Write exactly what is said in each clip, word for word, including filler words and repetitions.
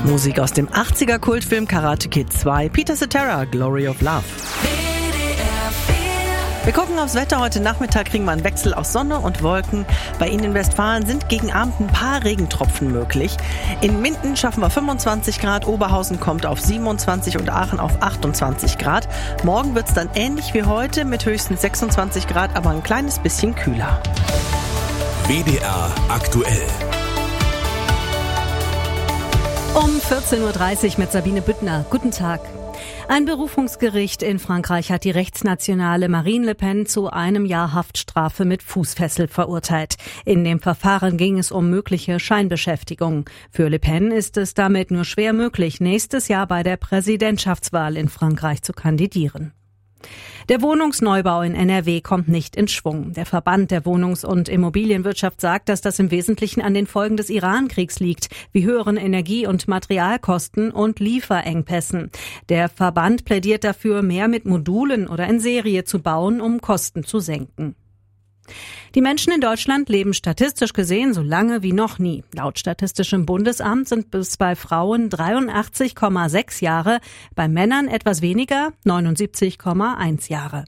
Musik aus dem achtziger-Kultfilm Karate Kid zwei, Peter Cetera, Glory of Love. Wir gucken aufs Wetter. Heute Nachmittag kriegen wir einen Wechsel aus Sonne und Wolken. Bei Ihnen in Westfalen sind gegen Abend ein paar Regentropfen möglich. In Minden schaffen wir fünfundzwanzig Grad, Oberhausen kommt auf siebenundzwanzig und Aachen auf achtundzwanzig Grad. Morgen wird es dann ähnlich wie heute mit höchstens sechsundzwanzig Grad, aber ein kleines bisschen kühler. W D R aktuell. Um vierzehn Uhr dreißig mit Sabine Büttner. Guten Tag. Ein Berufungsgericht in Frankreich hat die rechtsnationale Marine Le Pen zu einem Jahr Haftstrafe mit Fußfessel verurteilt. In dem Verfahren ging es um mögliche Scheinbeschäftigung. Für Le Pen ist es damit nur schwer möglich, nächstes Jahr bei der Präsidentschaftswahl in Frankreich zu kandidieren. Der Wohnungsneubau in N R W kommt nicht in Schwung. Der Verband der Wohnungs- und Immobilienwirtschaft sagt, dass das im Wesentlichen an den Folgen des Iran-Kriegs liegt, wie höheren Energie- und Materialkosten und Lieferengpässen. Der Verband plädiert dafür, mehr mit Modulen oder in Serie zu bauen, um Kosten zu senken. Die Menschen in Deutschland leben statistisch gesehen so lange wie noch nie. Laut Statistischem Bundesamt sind es bei Frauen dreiundachtzig Komma sechs Jahre, bei Männern etwas weniger, neunundsiebzig Komma eins Jahre.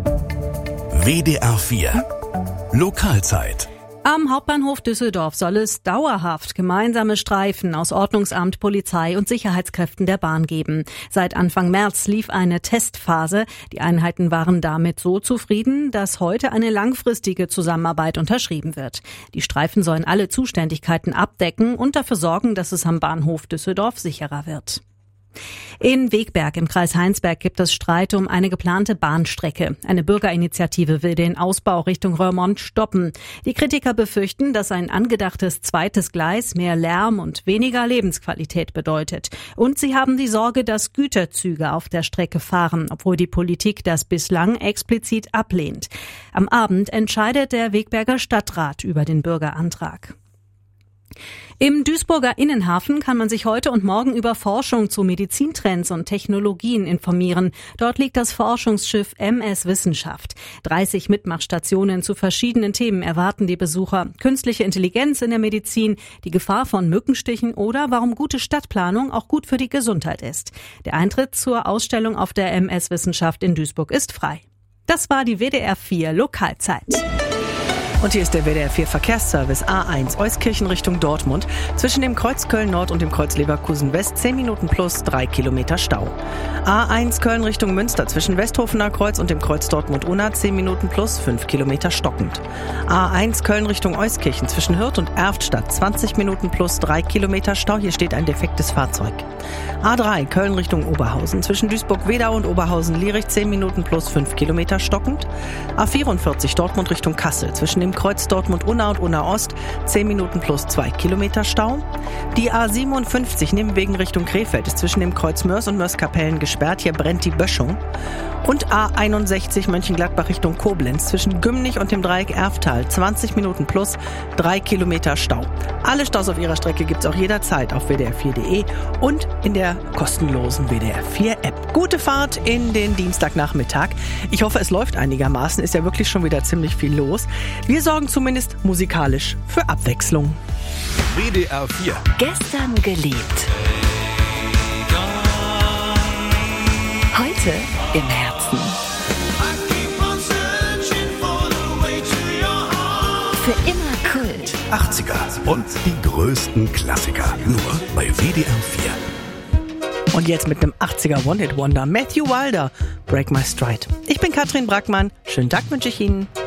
W D R vier Lokalzeit. Am Hauptbahnhof Düsseldorf soll es dauerhaft gemeinsame Streifen aus Ordnungsamt, Polizei und Sicherheitskräften der Bahn geben. Seit Anfang März lief eine Testphase. Die Einheiten waren damit so zufrieden, dass heute eine langfristige Zusammenarbeit unterschrieben wird. Die Streifen sollen alle Zuständigkeiten abdecken und dafür sorgen, dass es am Bahnhof Düsseldorf sicherer wird. In Wegberg im Kreis Heinsberg gibt es Streit um eine geplante Bahnstrecke. Eine Bürgerinitiative will den Ausbau Richtung Roermond stoppen. Die Kritiker befürchten, dass ein angedachtes zweites Gleis mehr Lärm und weniger Lebensqualität bedeutet. Und sie haben die Sorge, dass Güterzüge auf der Strecke fahren, obwohl die Politik das bislang explizit ablehnt. Am Abend entscheidet der Wegberger Stadtrat über den Bürgerantrag. Im Duisburger Innenhafen kann man sich heute und morgen über Forschung zu Medizintrends und Technologien informieren. Dort liegt das Forschungsschiff M S Wissenschaft. dreißig Mitmachstationen zu verschiedenen Themen erwarten die Besucher. Künstliche Intelligenz in der Medizin, die Gefahr von Mückenstichen oder warum gute Stadtplanung auch gut für die Gesundheit ist. Der Eintritt zur Ausstellung auf der M S Wissenschaft in Duisburg ist frei. Das war die W D R vier Lokalzeit. Und hier ist der W D R vier Verkehrsservice A eins Euskirchen Richtung Dortmund. Zwischen dem Kreuz Köln Nord und dem Kreuz Leverkusen West zehn Minuten plus drei Kilometer Stau. A eins Köln Richtung Münster zwischen Westhofener Kreuz und dem Kreuz Dortmund-Unna zehn Minuten plus fünf Kilometer stockend. A eins Köln Richtung Euskirchen zwischen Hürth und Erftstadt zwanzig Minuten plus drei Kilometer Stau. Hier steht ein defektes Fahrzeug. A drei Köln Richtung Oberhausen zwischen Duisburg-Wedau und Oberhausen-Lierich zehn Minuten plus fünf Kilometer stockend. A vierundvierzig Dortmund Richtung Kassel zwischen dem Kreuz Dortmund-Unna und Unna-Ost zehn Minuten plus zwei Kilometer Stau. Die A siebenundfünfzig Nimwegen Richtung Krefeld ist zwischen dem Kreuz Mörs und Mörs-Kapellen gesperrt. Hier brennt die Böschung. Und A einundsechzig Mönchengladbach Richtung Koblenz zwischen Gümnich und dem Dreieck Erftal zwanzig Minuten plus drei Kilometer Stau. Alle Staus auf ihrer Strecke gibt's auch jederzeit auf w d r vier punkt d e und in der kostenlosen W D R vier App. Gute Fahrt in den Dienstagnachmittag. Ich hoffe, es läuft einigermaßen. Ist ja wirklich schon wieder ziemlich viel los. Wir sorgen zumindest musikalisch für Abwechslung. W D R vier. Gestern geliebt. Heute im Herzen. Für immer Kult. achtziger und die größten Klassiker. Nur bei W D R vier. Und jetzt mit einem achtziger One-Hit-Wonder, Matthew Wilder, Break My Stride. Ich bin Katrin Brackmann. Schönen Tag wünsche ich Ihnen.